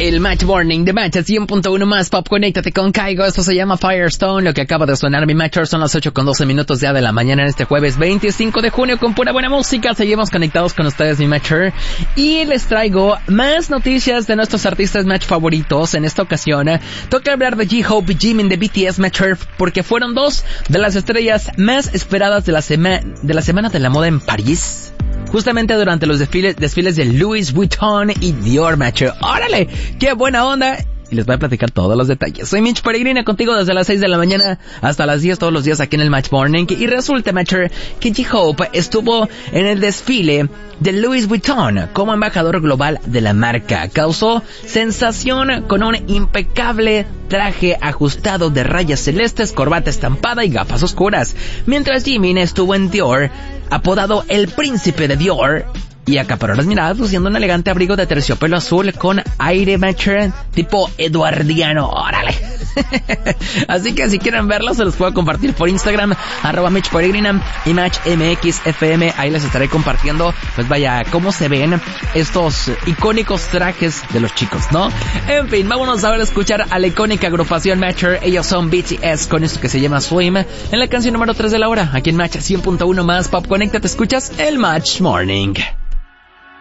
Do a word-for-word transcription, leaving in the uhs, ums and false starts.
el Match Morning de Match cien punto uno más Pop. Conéctate con Kaigo. Esto se llama Firestone. Lo que acaba de sonar mi Matcher son las ocho con doce minutos ya de la mañana en este jueves veinticinco de junio con pura buena música. Seguimos conectados con ustedes, mi Matcher. Y les traigo más noticias de nuestros artistas Match favoritos. En esta ocasión, toca hablar de J-Hope y Jimin de B T S, Matcher, porque fueron dos de las estrellas más esperadas de la, sema- de la Semana de la Moda en París. Justamente durante los desfiles, desfiles de Louis Vuitton y Dior, Matcher. ¡Órale! ¡Qué buena onda! Y les voy a platicar todos los detalles. Soy Mitch Peregrina, contigo desde las seis de la mañana hasta las diez todos los días aquí en el Match Morning. Y resulta, Matcher, que J-Hope estuvo en el desfile de Louis Vuitton como embajador global de la marca. Causó sensación con un impecable traje ajustado de rayas celestes, corbata estampada y gafas oscuras. Mientras Jimin estuvo en Dior, apodado el príncipe de Dior, y acaparó las miradas luciendo un elegante abrigo de terciopelo azul con aire, Matcher, tipo eduardiano. ¡Órale! Así que si quieren verlo, se los puedo compartir por Instagram, arroba Mitch Peregrina y Match M X F M. Ahí les estaré compartiendo, pues vaya, cómo se ven estos icónicos trajes de los chicos, ¿no? En fin, vámonos ahora a escuchar a la icónica agrupación Matcher. Ellos son B T S con esto que se llama Swim, en la canción número tres de la hora, aquí en Match cien punto uno más Pop. Conéctate, escuchas el Match Morning.